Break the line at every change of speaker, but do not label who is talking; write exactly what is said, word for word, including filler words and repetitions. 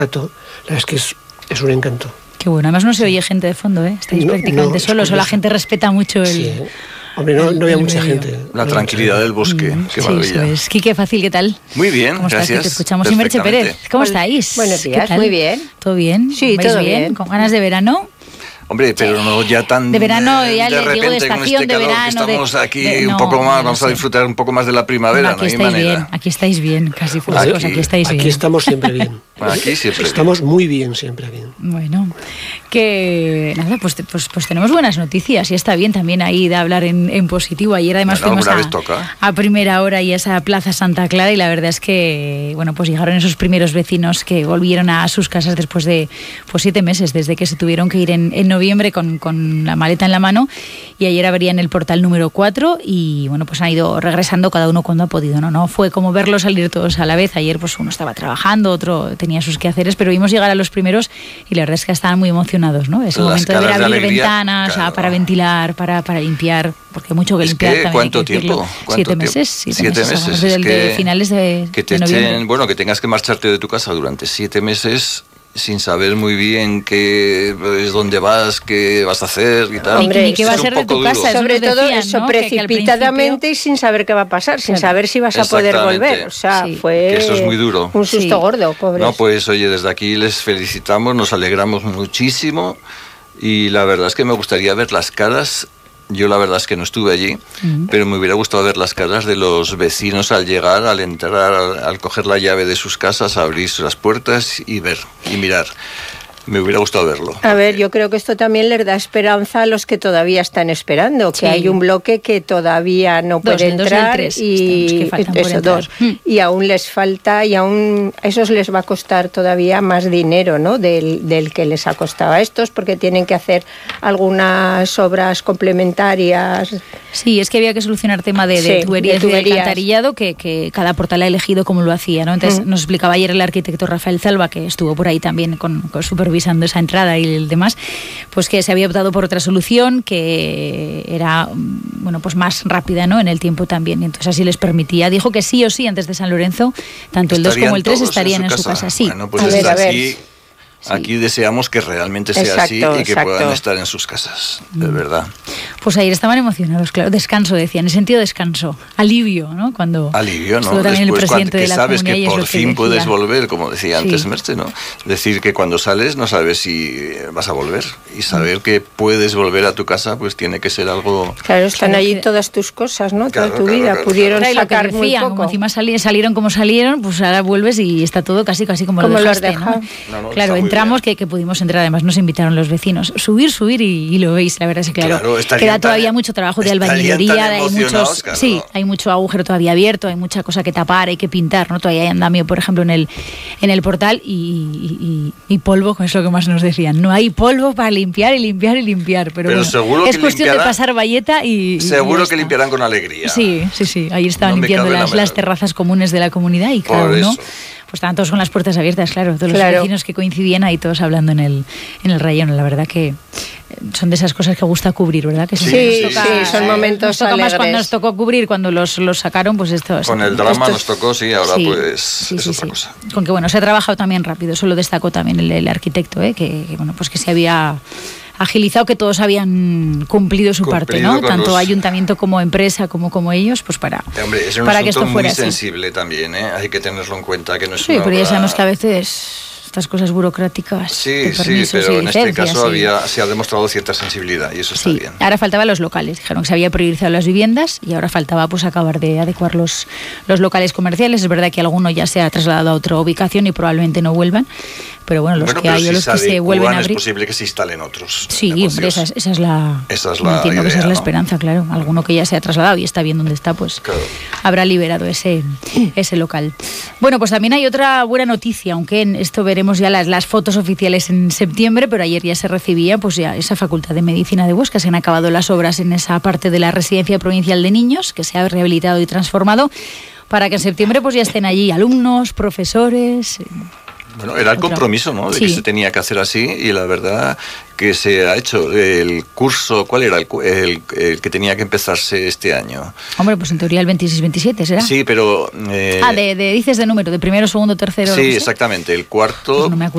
La verdad es que es, es un encanto.
Qué bueno, además no se oye gente de fondo, ¿eh? Estáis no, prácticamente no, solos, o la gente respeta mucho el...
Sí. Hombre, no, no había mucha
medio.
gente.
La tranquilidad del bosque, mm, qué
sí,
maravilla.
Eso es. Quique, fácil, ¿qué tal?
Muy bien,
¿Cómo
gracias.
Estás? Te escuchamos. Y Merche Pérez, ¿cómo estáis?
Buenos días, muy bien.
¿Todo bien?
Sí, todo bien?
bien. ¿Con ganas de verano?
Hombre, pero no ya tan...
De verano, ya
de
le
repente,
digo de estación,
con este
de verano...
estamos
de,
aquí
de, no,
un poco más, vamos
no
a disfrutar un poco más de la primavera,
no, aquí
no hay
estáis
manera.
bien, aquí estáis bien, casi frescos, aquí, aquí estáis
aquí
bien.
Aquí estamos siempre bien.
Aquí siempre
Estamos
bien.
muy bien, siempre bien.
Bueno, que nada, pues, pues, pues tenemos buenas noticias y está bien también ahí de hablar en, en positivo. Ayer además
bueno,
fuimos a, a primera hora y a esa Plaza Santa Clara y la verdad es que, bueno, pues llegaron esos primeros vecinos que volvieron a sus casas después de pues siete meses, desde que se tuvieron que ir en, en noviembre con, con la maleta en la mano y ayer abrían el portal número cuatro y bueno, pues han ido regresando cada uno cuando ha podido, ¿no? No fue como verlos salir todos a la vez. Ayer pues uno estaba trabajando, otro tenía sus quehaceres, pero vimos llegar a los primeros y la verdad es que estaban muy emocionados, ¿no? Ese
Las
momento de ver abrir
de alegría,
ventanas,
claro.
para ventilar, para, para limpiar, porque hay mucho que
es
limpiar
que,
también.
¿cuánto tiempo? ¿Cuánto
Siete
tiempo?
meses, siete,
siete
meses,
meses.
Desde
Es que,
de finales de,
que te
de noviembre.
echen, bueno, que tengas que marcharte de tu casa durante siete meses sin saber muy bien qué es dónde vas, qué vas a hacer y tal.
Hombre, ni qué va a ser de tu casa. Eso
sobre todo
decían,
eso,
¿no?
precipitadamente
que, que
y sin saber qué va a pasar, sin
claro.
saber si vas a poder volver. O sea,
sí.
fue
que eso es muy duro.
Un susto
sí.
gordo, pobres.
No, pues oye, desde aquí les felicitamos, nos alegramos muchísimo y la verdad es que me gustaría ver las caras. Yo la verdad es que no estuve allí, uh-huh. pero me hubiera gustado ver las caras de los vecinos al llegar, al entrar, al, al coger la llave de sus casas, abrir las puertas y ver y mirar. Me hubiera gustado verlo.
A ver, yo creo que esto también les da esperanza a los que todavía están esperando, que sí. hay un bloque que todavía no puede
dos,
entrar
dos
y eso, dos. Mm. Y aún les falta y aún a esos les va a costar todavía más dinero, ¿no? Del, del que les ha costado a estos, porque tienen que hacer algunas obras complementarias.
Sí, es que había que solucionar tema de, de
sí,
tuberías
de
y de alcantarillado, que, que cada portal ha elegido cómo lo hacía, ¿no? Entonces mm. nos explicaba ayer el arquitecto Rafael Zalba, que estuvo por ahí también con, con supervisando esa entrada y el demás, pues que se había optado por otra solución que era, bueno, pues más rápida, ¿no? En el tiempo también. Entonces así les permitía. Dijo que sí o sí antes de San Lorenzo, tanto el dos como el tres estarían en su, en su casa. Sí.
Bueno, pues
a ver, a ver.
Aquí... Sí. Aquí deseamos que realmente sea
exacto,
así y que
exacto.
puedan estar en sus casas, de verdad.
Pues ayer estaban emocionados, claro, descanso decían, en sentido descanso, alivio, ¿no? Cuando
alivio, ¿no?
Estuvo también
Después,
el presidente
cuando,
de la
sabes
comunidad
que
y es
por
lo que
fin
decía.
puedes volver, como decía antes
sí.
Merche, ¿no? Decir que cuando sales no sabes si vas a volver y saber mm. que puedes volver a tu casa, pues tiene que ser algo...
Claro, están
claro
allí
que...
todas tus cosas, ¿no?
Claro,
Toda tu
claro,
vida,
claro,
pudieron
claro.
sacar
Decían,
muy poco.
Como encima salí, salieron como salieron, pues ahora vuelves y está todo casi casi como,
como
lo dejaste,
¿no?
No, no, claro, entramos que, que pudimos entrar, además nos invitaron los vecinos, subir, subir y, y lo veis, la verdad es que claro,
claro
queda todavía tan, mucho trabajo de albañilería, hay muchos,
claro.
sí, hay mucho agujero todavía abierto, hay mucha cosa que tapar, hay que pintar, ¿no? Todavía hay andamio, por ejemplo, en el en el portal y, y, y polvo, que es lo que más nos decían, no hay polvo para limpiar y limpiar y limpiar, pero,
pero
bueno,
seguro
es
que
cuestión de pasar bayeta y...
Seguro
y
que limpiarán con alegría.
Sí, sí, sí, ahí estaban
no
limpiando las, las terrazas comunes de la comunidad y cada uno... Pues estaban todos con las puertas abiertas, claro, todos
claro.
los vecinos que coincidían ahí todos hablando en el, en el rayón. La verdad que son de esas cosas que gusta cubrir, ¿verdad? Que
sí, sí, toca, sí, son momentos
nos toca
alegres.
Más cuando nos tocó cubrir, cuando los, los sacaron, pues esto...
Con el drama
estos,
nos tocó, sí, ahora sí, pues sí, es
sí,
otra
sí.
cosa.
Con que, bueno, se ha trabajado también rápido, eso lo destacó también el, el arquitecto, ¿eh? que, que, bueno, pues que se había... agilizado, que todos habían cumplido su
cumplido
parte, ¿no? Tanto
los...
ayuntamiento como empresa, como como ellos, pues para,
Hombre, es un
para que esto fuera
muy
así.
sensible también, ¿eh? Hay que tenerlo en cuenta, que no es
sí,
una
pero ya
obra...
sabemos que a veces estas cosas burocráticas
sí,
de permisos
sí, pero
y
en
licencias,
este caso
sí.
había, se ha demostrado cierta sensibilidad y eso está
sí.
bien.
Ahora faltaban los locales, dijeron que se había priorizado las viviendas y ahora faltaba pues acabar de adecuar los, los locales comerciales. Es verdad que alguno ya se ha trasladado a otra ubicación y probablemente no vuelvan, pero bueno, los
bueno,
que hay
si
o los
se
que se vuelven a abrir...
es posible que se instalen otros
Sí,
negocios.
hombre, esa es, esa es la...
Esa es la
entiendo
idea,
que esa es la
¿no?
esperanza, claro. Alguno que ya se ha trasladado y está bien donde está, pues
claro.
habrá liberado ese, ese local. Bueno, pues también hay otra buena noticia, aunque en esto veremos ya las, las fotos oficiales en septiembre, pero ayer ya se recibía pues ya esa Facultad de Medicina de Huesca. Se han acabado las obras en esa parte de la Residencia Provincial de Niños, que se ha rehabilitado y transformado, para que en septiembre pues ya estén allí alumnos, profesores...
Bueno, era el compromiso, ¿no? De
sí.
que se tenía que hacer así y la verdad que se ha hecho. El curso, ¿cuál era el, el, el que tenía que empezarse este año?
Hombre, pues en teoría el veintiséis veintisiete, ¿será?
Sí, pero... Eh...
Ah, de, de, dices de número, de primero, segundo, tercero...
Sí, exactamente. El cuarto...
Pues no me acuerdo.